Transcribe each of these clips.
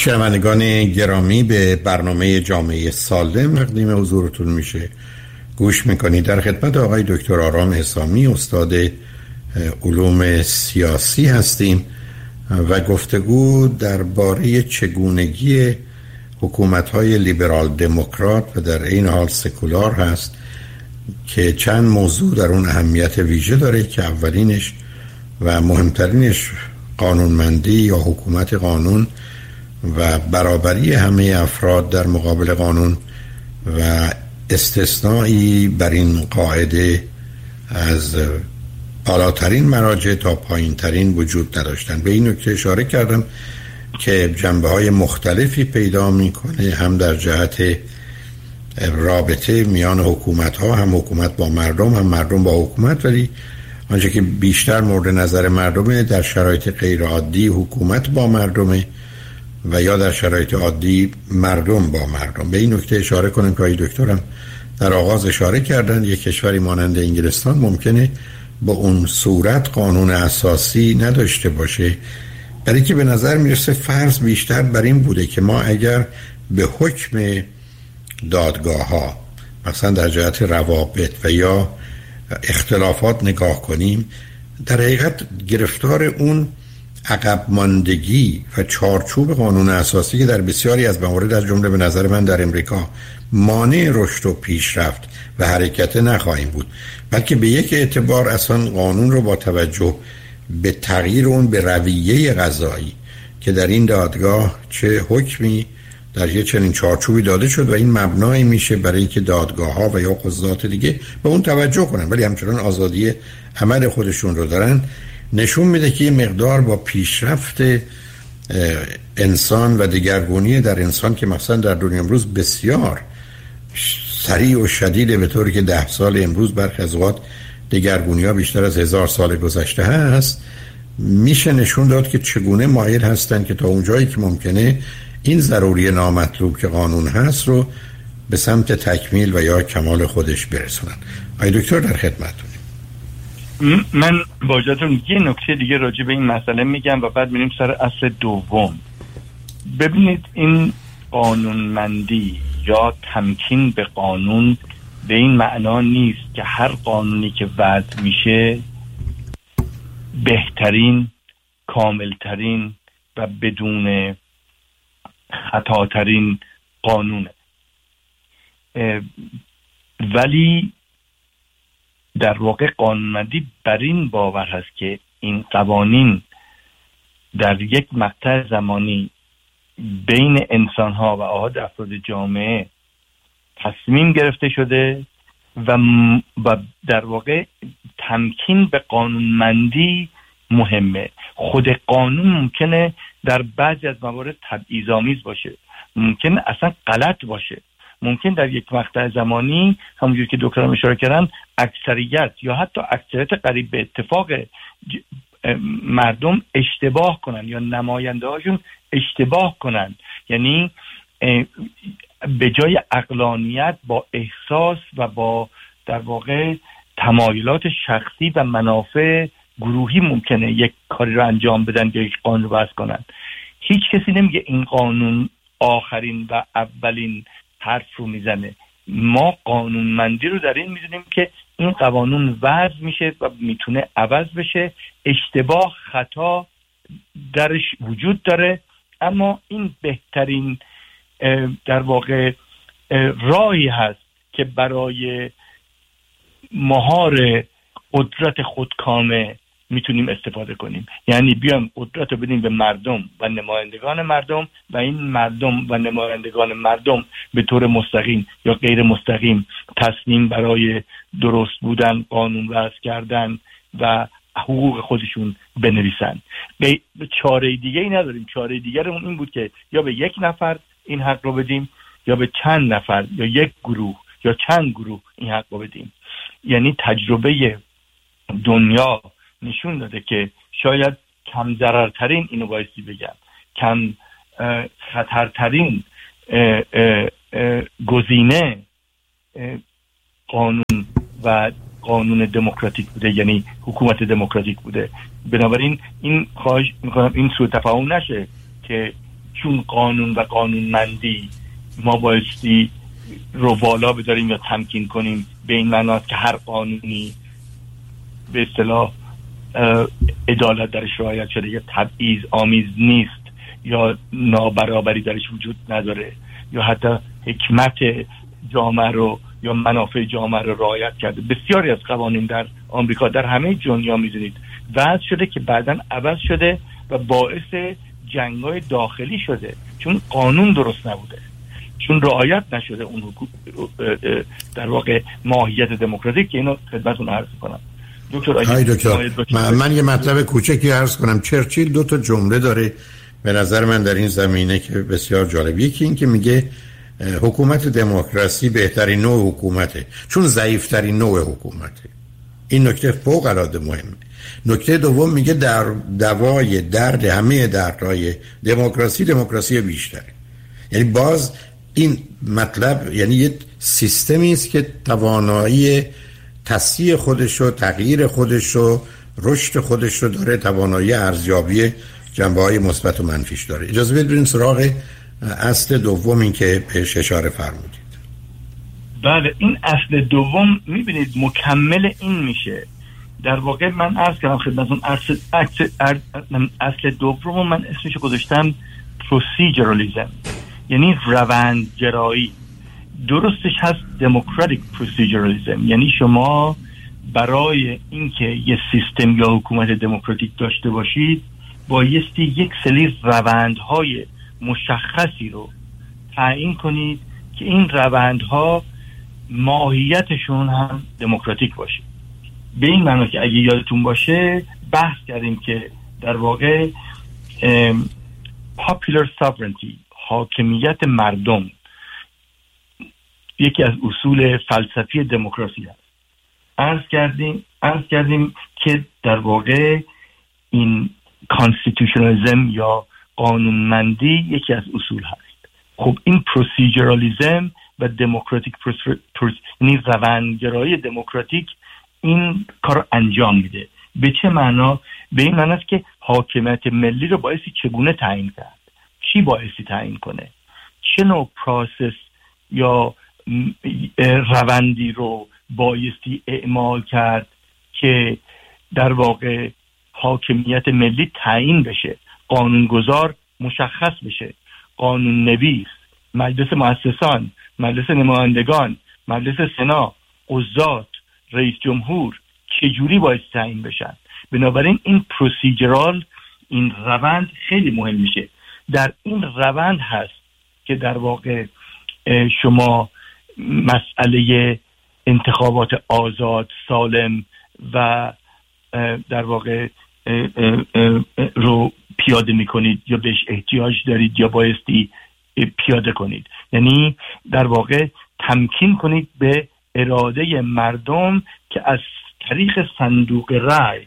شنوندگان گرامی، به برنامه جامعه سالم تقدیم حضورتون میشه گوش میکنید. در خدمت آقای دکتر آرام حسامی، استاد علوم سیاسی هستیم و گفتگو درباره چگونگی حکومت‌های لیبرال دموکرات و در این حال سکولار هست که چند موضوع در اون اهمیت ویژه داره که اولینش و مهمترینش قانونمندی یا حکومت قانون و برابری همه افراد در مقابل قانون و استثنایی بر این قاعده از بالاترین مراجع تا پایینترین وجود نداشتن. به این نکته اشاره کردم که جنبه‌های مختلفی پیدا میکنه، هم در جهت رابطه میان حکومت‌ها، هم حکومت با مردم، هم مردم با حکومت، ولی آنچه که بیشتر مورد نظر مردمه در شرایط غیر عادی حکومت با مردمه و یا در شرایط عادی مردم با مردم. به این نکته اشاره کنم که دکترم در آغاز اشاره کردن یک کشوری مانند انگلستان ممکنه با اون صورت قانون اساسی نداشته باشه، برای که به نظر میرسه فرض بیشتر بر این بوده که ما اگر به حکم دادگاه ها مثلا در جهت روابط و یا اختلافات نگاه کنیم، در حقیقت گرفتار اون عقب ماندگی و چارچوب قانون اساسی که در بسیاری از موارد از جمله به نظر من در امریکا مانع رشد و پیشرفت و حرکت نخواهیم بود، بلکه به یک اعتبار اصلا قانون رو با توجه به تغییر اون به رویه قضایی که در این دادگاه چه حکمی در یه چنین چارچوبی داده شد و این مبنایی میشه برای اینکه دادگاه ها و یا قضات دیگه به اون توجه کنن، ولی همچنان آزادی عمل خودشون رو دارن. نشون میده که یه مقدار با پیشرفت انسان و دگرگونی در انسان که مثلا در دنیا امروز بسیار سریع و شدیده، به طوری که 10 سال امروز برخی از اوقات دگرگونی ها بیشتر از 1000 سال گذشته هست، میشه نشون داد که چگونه مایل هستن که تا اونجایی که ممکنه این ضروری نامطلوب که قانون هست رو به سمت تکمیل و یا کمال خودش برسونن. آقای دکتر در خدمتتونیم. من با اجازهتون یه نکته دیگه راجع به این مسئله میگم و بعد میریم سر اصل دوم. ببینید، این قانونمندی یا تمکین به قانون به این معنا نیست که هر قانونی که وضع میشه بهترین، کاملترین و بدون خطاترین قانونه، ولی در واقع قانونمندی بر این باور هست که این قوانین در یک مقطع زمانی بین انسان‌ها و آحاد افراد جامعه تصمیم گرفته شده و در واقع تمکین به قانونمندی مهمه. خود قانون ممکنه در بعضی از موارد تبعیض‌آمیز باشه، ممکنه اصلا غلط باشه، ممکن در یک مقطع زمانی همونجور که دکترم اشاره کردن اکثریت یا حتی اکثریت قریب به اتفاق مردم اشتباه کنن یا نماینده هاشون اشتباه کنن، یعنی به جای عقلانیت با احساس و با در واقع تمایلات شخصی و منافع گروهی ممکنه یک کاری رو انجام بدن یا یک قانون رو وضع کنن. هیچ کسی نمیگه این قانون آخرین و اولین حرف رو میزنه. ما قانونمندی رو در این میدونیم که این قانون وضع میشه و میتونه عوض بشه، اشتباه، خطا درش وجود داره، اما این بهترین در واقع راهی هست که برای مهار قدرت خودکامه میتونیم استفاده کنیم. یعنی بیایم قدرت رو بدیم به مردم و نمایندگان مردم و این مردم و نمایندگان مردم به طور مستقیم یا غیر مستقیم تصمیم برای درست بودن قانون وضع کردن و حقوق خودشون بنویسن. چاره دیگه ای نداریم. چاره دیگرمون این بود که یا به یک نفر این حق رو بدیم یا به چند نفر یا یک گروه یا چند گروه این حق رو بدیم. یعنی تجربه دنیا نشون داده که شاید کم ضررترین، اینو بایستی بگم، کم خطرترین گزینه قانون و قانون دموکراتیک بوده، یعنی حکومت دموکراتیک بوده. بنابراین این خواهش میکنم این سوء تفاهم نشه که چون قانون و قانونمندی ما بایستی رو بالا بذاریم یا تمکین کنیم، به این معناست که هر قانونی به اصطلاح عدالت درش رعایت شده یا تبعیض آمیز نیست یا نابرابری درش وجود نداره یا حتی حکمت جامعه رو یا منافع جامعه رو رعایت کرده. بسیاری از قوانین در آمریکا، در همه دنیا میدونید وضع شده که بعداً عوض شده و باعث جنگ‌های داخلی شده، چون قانون درست نبوده، چون رعایت نشده اون در واقع ماهیت دموکراتیک که اینو خدمتتون عرض کنم. دکتر من یه مطلب کوچکی عرض کنم. چرچیل 2 جمله داره به نظر من در این زمینه که بسیار جالب. یکی این که میگه حکومت دموکراسی بهترین نوع حکومته چون ضعیفترین نوع حکومته. این نکته فوق العاده مهمه. نکته دوم میگه در دوای درد همه دردهای دموکراسی بیشتره. یعنی باز این مطلب یعنی یه سیستمی است که توانایی تصحیح خودش رو، تغییر خودش رو، رشد خودش رو داره، توانایی ارزیابی جنبه‌های مثبت و منفیش داره. اجازه بدید بریم سراغ اصل دوم این که بهش اشاره فرمودید. بله، این اصل دوم میبینید مکمل این میشه. در واقع من عرض کردم خدمتتون اصل دوم من اسمشو گذاشتم پروسیجرالیزم، یعنی روندگرایی. درستش هست دموکراتیک پروسیجرالیزم، یعنی شما برای اینکه یه سیستم یا حکومت دموکراتیک داشته باشید بایستی یک سری روندهای مشخصی رو تعیین کنید که این روندها ماهیتشون هم دموکراتیک باشه. به این معنی که اگه یادتون باشه بحث کردیم که در واقع popular sovereignty، حاکمیت مردم، یکی از اصول فلسفی دموکراسی هست. عرض کردیم که در واقع این کانستیتوشنالیسم یا قانونمندی یکی از اصول هست. خب این پروسیجرالیسم و دموکراتیک یعنی روندگرایی دموکراتیک این کار انجام میده. به چه معنا؟ به این معنی است که حاکمیت ملی رو بایستی چگونه تعیین کرد، چی بایستی تعیین کنه، چه نوع پروسس یا روندی رو بایستی اعمال کرد که در واقع حاکمیت ملی تعیین بشه، قانونگذار مشخص بشه، قانون نویس، مجلس مؤسسان، مجلس نمایندگان، مجلس سنا، قضات، رئیس جمهور چجوری باید تعیین بشن. بنابراین این پروسیجرال، این روند خیلی مهم میشه. در این روند هست که در واقع شما مسئله انتخابات آزاد، سالم و در واقع رو پیاده میکنید یا بهش احتیاج دارید یا بایستی پیاده کنید. یعنی در واقع تمکین کنید به اراده مردم که از طریق صندوق رای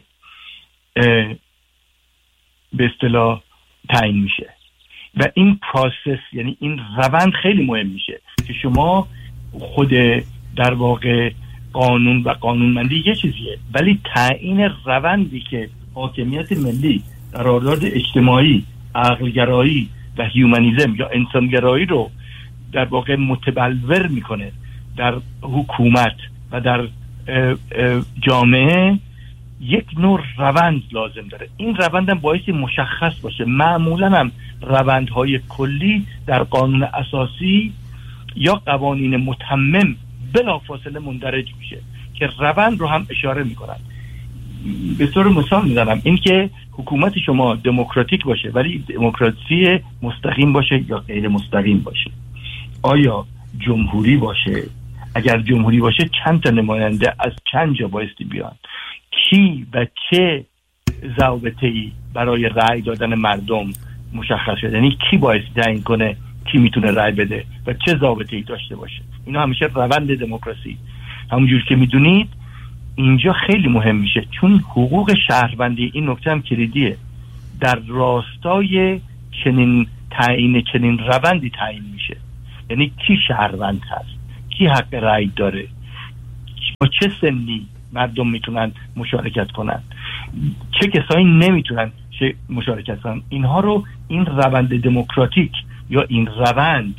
به اصطلاح تعیین میشه. و این پروسس یعنی این روند خیلی مهم میشه که شما خود در واقع قانون و قانونمندی یه چیزیه، ولی تعیین روندی که حاکمیت ملی، قرارداد اجتماعی، عقلگرایی و هیومانیسم یا انسانگرایی رو در واقع متبلور میکنه در حکومت و در جامعه، یک نوع روند لازم داره. این روند هم بایستی مشخص باشه. معمولا هم روندهای کلی در قانون اساسی یا قوانین متمم بلافاصله مندرج میشه که روند رو هم اشاره میکنن. به طور مثال میزنم این که حکومت شما دموکراتیک باشه ولی دموکراسی مستقیم باشه یا غیر مستقیم باشه. آیا جمهوری باشه؟ اگر جمهوری باشه چند تا نماینده از چند جا بایستی بیان؟ کی و چه ضابطه‌ای برای رأی دادن مردم مشخص شده؟ یعنی کی بایستی تعیین کنه کی میتونه رأی بده و چه ضابطه‌ای داشته باشه؟ اینا همیشه روند دموکراسی. همونجور که میدونید اینجا خیلی مهم میشه، چون حقوق شهروندی، این نکته هم کلیدیه، در راستای چنین تعیین چنین روندی تعیین میشه. یعنی کی شهروند هست، کی حق رأی داره، با چه سنی مردم میتونن مشارکت کنن، چه کسایی نمیتونن، که مشارکت کنن. اینها رو این روند دموکراتیک یا این روند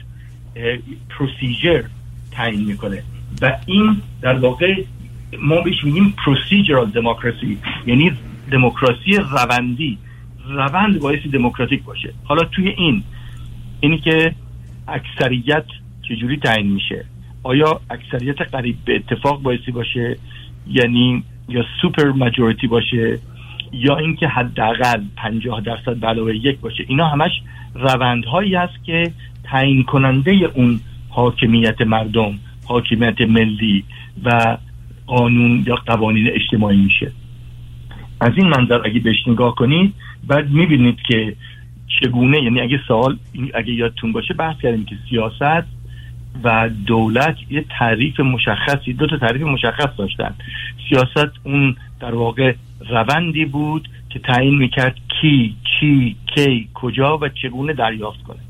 پروسیجر تعیین میکنه و این در واقع ما بهش میگیم پروسیجرال دموکراسی، یعنی دموکراسی روندی. روند باعث دموکراتیک باشه. حالا توی اینی که اکثریت چجوری تعیین میشه، آیا اکثریت قریب به اتفاق باعثی باشه، یعنی یا سوپر ماجوریتی باشه، یا اینکه حداقل 50% به علاوه 1 باشه، اینا همش روندهایی هست که تعیین کننده اون حاکمیت مردم، حاکمیت ملی و قانون یا قوانین اجتماعی میشه. از این منظر اگه بهش نگاه کنید بعد میبینید که چگونه، یعنی اگه یادتون باشه بحث کردیم که سیاست و دولت یه تعریف مشخصی، 2 تا تعریف مشخص داشتن. سیاست اون در واقع روندی بود که تعیین میکرد کی، چی، کی، کجا و چگونه دریافت کنه.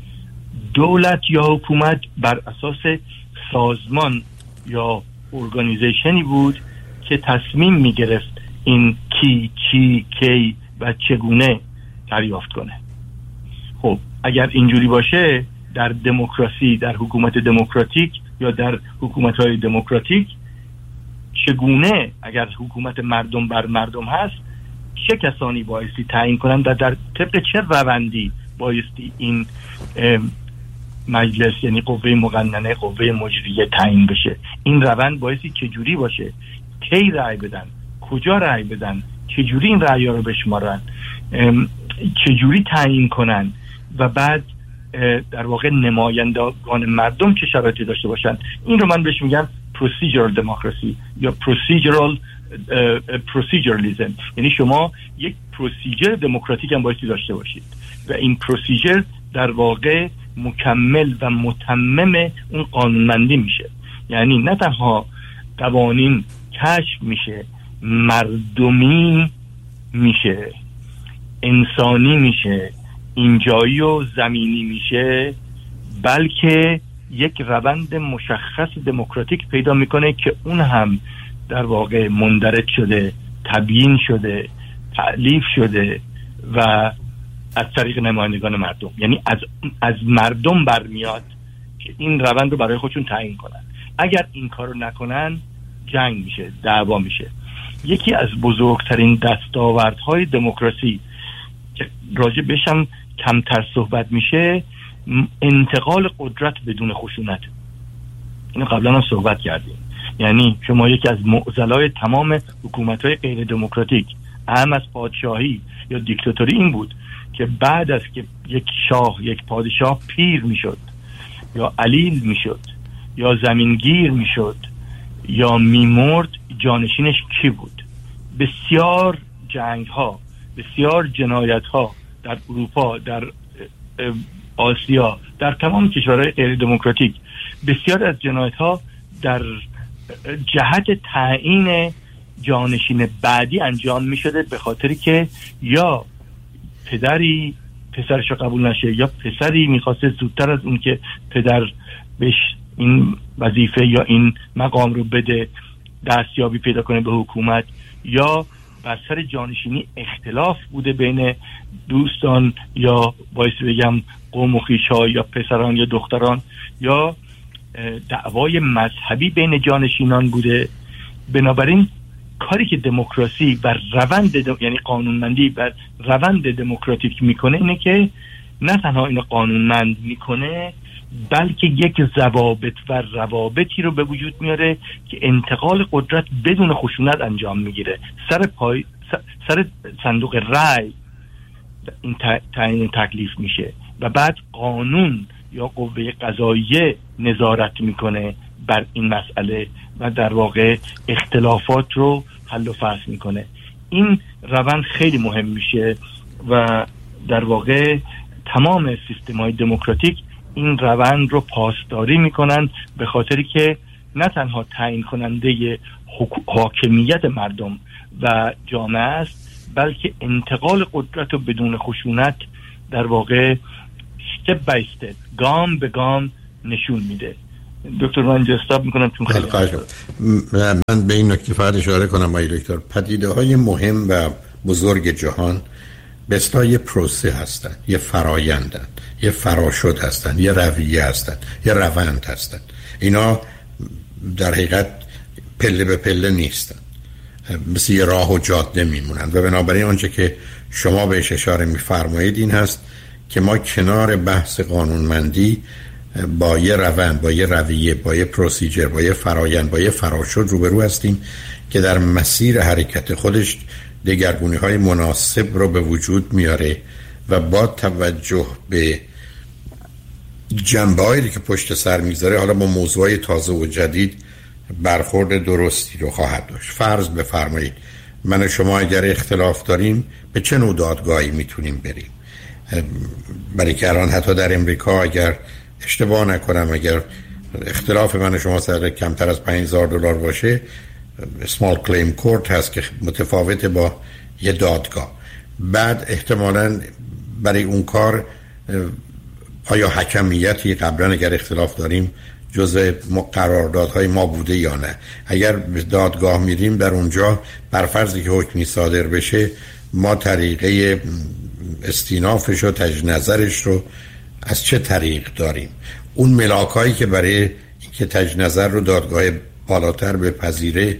دولت یا حکومت بر اساس سازمان یا ارگانیزیشنی بود که تصمیم میگرفت این کی، چی، کی و چگونه دریافت کنه. خب اگر اینجوری باشه در دموکراسی، در حکومت دموکراتیک یا در حکومت‌های دموکراتیک، چگونه اگر حکومت مردم بر مردم هست چه کسانی بایستی تعیین کنند و در طبق چه روندی بایستی این مجلس، یعنی قوه مقننه، قوه مجریه تعیین بشه. این روند بایستی چجوری باشه، کی رأی بدن، کجا رأی بدن، چجوری این رأی‌ها رو بشمارن، چجوری تعیین کنن و بعد در واقع نمایندگان مردم چه شرایطی داشته باشن. این رو من بهش میگم procedural democracy یا proceduralism، یعنی شما یک پروسیجر دموکراتیک هم بایستی داشته باشید و این پروسیجر در واقع مکمل و متمم اون قانونمندی میشه. یعنی نه تنها قوانین کشف میشه، مردمی میشه، انسانی میشه، اینجایی و زمینی میشه، بلکه یک روند مشخص دموکراتیک پیدا میکنه که اون هم در واقع مندرج شده، تبیین شده، تألیف شده و از طریق نمایندگان مردم، یعنی از مردم برمیاد که این روند رو برای خودشون تعیین کنن. اگر این کار رو نکنن جنگ میشه، دعوا میشه. یکی از بزرگترین دستاوردهای دموکراسی که راجع بهشم کمتر صحبت میشه، انتقال قدرت بدون خشونت. اینو قبلا هم صحبت کردیم. یعنی شما یکی از معضلای تمام حکومت‌های غیر دموکراتیک، اهم از پادشاهی یا دیکتاتوری، این بود که بعد از که یک شاه، یک پادشاه پیر میشد یا علیل میشد یا زمینگیر میشد یا میمرد، جانشینش کی بود؟ بسیار جنگ‌ها، بسیار جنایت‌ها در اروپا، در آسیا، در تمام کشورهای غیر دموکراتیک، بسیار از جنایت‌ها در جهت تعیین جانشین بعدی انجام می‌شده، به خاطری که یا پدری پسرش رو قبول نشه یا پسری می‌خواسته زودتر از اون که پدر بهش این وظیفه یا این مقام رو بده دستیابی پیدا کنه به حکومت، یا بر سر جانشینی اختلاف بوده بین دوستان یا باعث بگم قوم و خویش‌ها یا پسران یا دختران، یا دعوای مذهبی بین جانشینان بوده. بنابراین کاری که دموکراسی و روند یعنی قانونمندی و روند دموکراتیک میکنه اینه که نه تنها اینو قانونمند میکنه، بلکه یک ضوابط و روابطی رو به وجود میاره که انتقال قدرت بدون خشونت انجام میگیره. سر صندوق رای این تعیین تکلیف میشه و بعد قانون یا قوه قضاییه نظارت میکنه بر این مسئله و در واقع اختلافات رو حل و فصل میکنه. این روند خیلی مهم میشه و در واقع تمام سیستم‌های دموکراتیک این روند رو پاسداری میکنن، به خاطری که نه تنها تعیین کننده حاکمیت مردم و جامعه است، بلکه انتقال قدرت رو بدون خشونت در واقع step by step، گام به گام نشون میده. دکتر من جستاب میکنم چون خیلی من به این نکته فقط اشاره کنم آقای دکتر، پدیده های مهم و بزرگ جهان به اصطلاح یه پروسه هستن، یه فرایندن، یه فراشد هستن، یه رویه هستن، یه روند هستن. اینا در حقیقت پله به پله نیستن، مثل یه راه و جاده میمونن. و بنابراین آنچه که شما بهش اشاره میفرمایید این هست که ما کنار بحث قانونمندی با یه روند، با یه رویه، با یه پروسیجر، با یه فرایند، با یه فراشد روبرو هستیم که در مسیر حرکت خودش دگرگونی‌های مناسب رو به وجود میاره و با توجه به جنبه‌هایی که پشت سر میذاره حالا با موضوعی تازه و جدید برخورد درستی رو خواهد داشت. فرض بفرمایید من و شما اگر اختلاف داریم به چه نوع دادگاهی میتونیم بریم؟ برای که الان حتی در امریکا اگر اشتباه نکنم اگر اختلاف من و شما سر کمتر از $5,000 باشه small claim court هست که متفاوت با یه دادگاه. بعد احتمالاً برای اون کار آیا حکمیتی قبلا اگر اختلاف داریم جزء قراردادهای ما بوده یا نه؟ اگر به دادگاه میریم در اونجا بر فرضی که حکمی صادر بشه ما طریقه استینافش و تجدید نظرش رو از چه طریق داریم؟ اون ملاکایی که برای که تجدید نظر رو دادگاه بالاتر بپذیره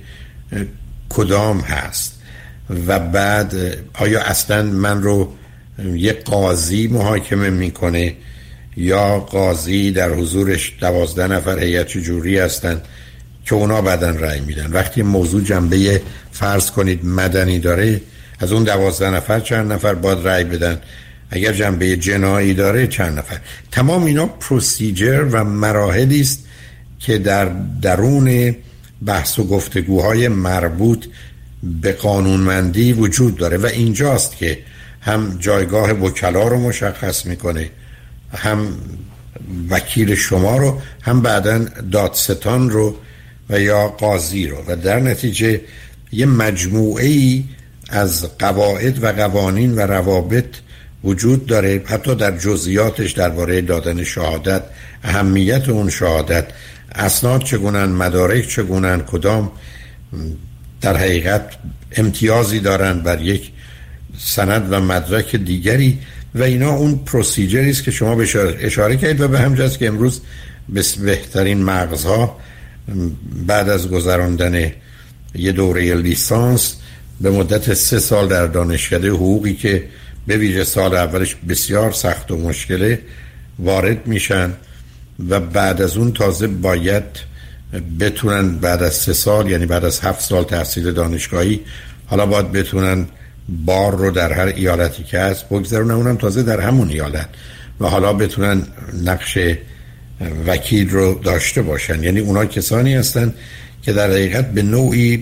کدام هست؟ و بعد آیا اصلا من رو یه قاضی محاکمه میکنه یا قاضی در حضورش 12 نفر هیئت جوری هستن که اونا بعدن رأی میدن؟ وقتی موضوع جنبه فرض کنید مدنی داره از اون 12 نفر چند نفر باید رأی بدن؟ اگر جنبه جنایی داره چند نفر؟ تمام اینا پروسیجر و مراحلی است که در درون بحث و گفتگوهای مربوط به قانونمندی وجود داره و اینجاست که هم جایگاه وکلا رو مشخص میکنه، هم وکیل شما رو، هم بعداً دادستان رو و یا قاضی رو، و در نتیجه یه مجموعه‌ای از قواعد و قوانین و روابط وجود داره، حتی در جزئیاتش درباره دادن شهادت، اهمیت اون شهادت، اسناد چگونن، مدارک چگونن، کدام در حقیقت امتیازی دارن بر یک سند و مدرک دیگری، و اینا اون پروسیجری است که شما به اشاره کردید و به همجاست که امروز بهترین مغزها بعد از گذراندن یه دوره لیسانس به مدت 3 سال در دانشکده حقوقی که به ویژه سال اولش بسیار سخت و مشکله وارد میشن و بعد از اون تازه باید بتونن بعد از 3 سال یعنی بعد از 7 سال تحصیل دانشگاهی حالا باید بتونن بار رو در هر ایالتی که هست بگذارن، اونم تازه در همون ایالت، و حالا بتونن نقش وکیل رو داشته باشن. یعنی اونا کسانی هستن که در حقیقت به نوعی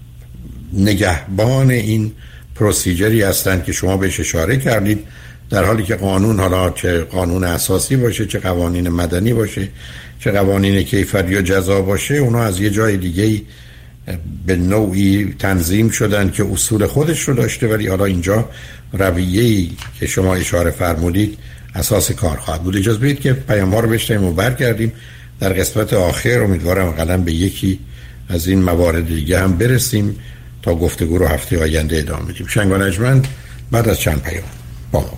نگهبان این پروسیجری هستن که شما بهش اشاره کردید، در حالی که قانون، حالا چه قانون اساسی باشه، چه قوانین مدنی باشه، چه قوانین کیفری و جزا باشه، اونا از یه جای دیگه به نوعی تنظیم شدن که اصول خودش رو داشته، ولی حالا اینجا رویه‌ای که شما اشاره فرمودید اساس کار خواهد بود. اجازه بدید که پیام‌ها رو بشنویم و برگردیم. در قسمت آخر امیدوارم قلم به یکی از این موارد دیگه هم برسیم تا گفتگو رو هفته آینده ادامه بدیم. شنگ و نجمن بعد از چند پیام با ما.